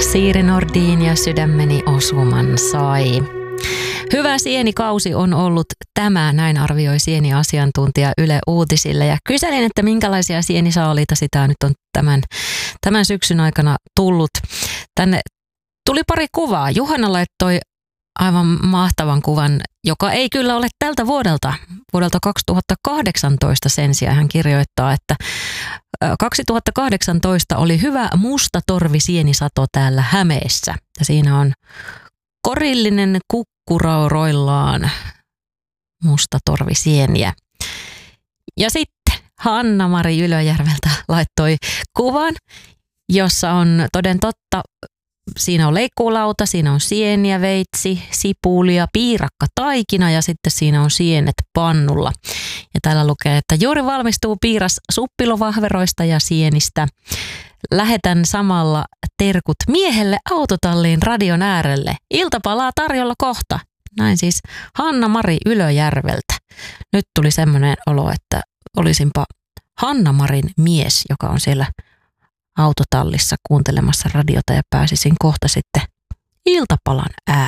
Siiri Nordin ja Sydämeni osuman sai. Hyvä sienikausi on ollut tämä, näin arvioi sieniasiantuntija Yle Uutisille. Ja kyselin, että minkälaisia sienisaaliita sitä nyt on tämän syksyn aikana tullut. Tänne tuli pari kuvaa. Juhana laittoi aivan mahtavan kuvan, joka ei kyllä ole tältä vuodelta 2018 sen sijaan. Hän kirjoittaa, että 2018 oli hyvä musta torvisienisato täällä Hämeessä. Ja siinä on korillinen kukkurauroillaan musta torvisieniä. Ja sitten Hanna-Mari Ylöjärveltä laittoi kuvan, jossa on toden totta, siinä on leikkuulauta, siinä on sieniä, veitsi, sipulia, piirakka, taikina ja sitten siinä on sienet pannulla. Ja täällä lukee, että juuri valmistuu piiras suppilovahveroista ja sienistä. Lähetän samalla terkut miehelle autotalliin radion äärelle. Iltapalaa tarjolla kohta. Näin siis Hanna-Mari Ylöjärveltä. Nyt tuli semmoinen olo, että olisinpa Hanna-Marin mies, joka on siellä autotallissa kuuntelemassa radiota ja pääsisin kohta sitten iltapalan ääreen.